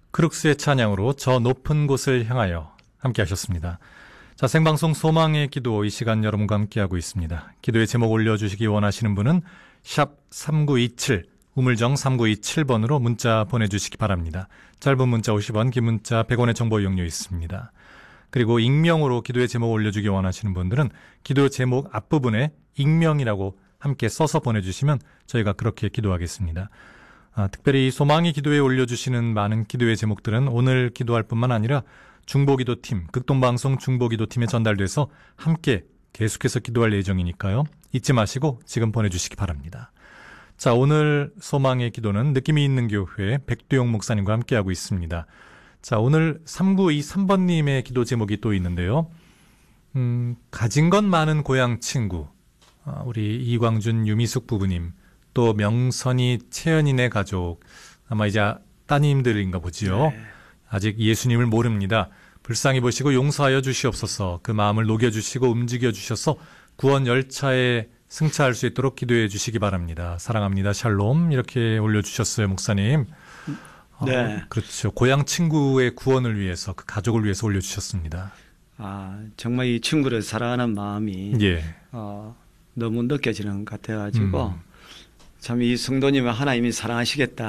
크룩스의 찬양으로 저 높은 곳을 향하여 함께 하셨습니다. 자, 생방송 소망의 기도 이 시간 여러분과 함께하고 있습니다. 기도의 제목 올려주시기 원하시는 분은 샵 3927 우물정 3927번으로 문자 보내주시기 바랍니다. 짧은 문자 50원, 긴 문자 100원의 정보 이용료 있습니다. 그리고 익명으로 기도의 제목 올려주기 원하시는 분들은 기도 제목 앞부분에 익명이라고 함께 써서 보내주시면 저희가 그렇게 기도하겠습니다. 특별히 소망의 기도에 올려주시는 많은 기도의 제목들은 오늘 기도할 뿐만 아니라 중보기도팀, 극동방송 중보기도팀에 전달돼서 함께 계속해서 기도할 예정이니까요. 잊지 마시고 지금 보내주시기 바랍니다. 자, 오늘 소망의 기도는 느낌이 있는 교회 백두용 목사님과 함께하고 있습니다. 자, 오늘 3923번님의 기도 제목이 또 있는데요. 가진 것 많은 고향 친구, 우리 이광준, 유미숙 부부님, 또 명선이, 채연이네 가족, 아마 이제 따님들인가 보지요. 네. 아직 예수님을 모릅니다. 불쌍히 보시고 용서하여 주시옵소서. 그 마음을 녹여주시고 움직여 주셔서 구원 열차에 승차할 수 있도록 기도해 주시기 바랍니다. 사랑합니다. 샬롬. 이렇게 올려주셨어요, 목사님. 네. 그렇죠. 고향 친구의 구원을 위해서, 그 가족을 위해서 올려주셨습니다. 정말 이 친구를 사랑하는 마음이 예. 너무 느껴지는 것 같아가지고 참 이 성도님을 하나님이 사랑하시겠다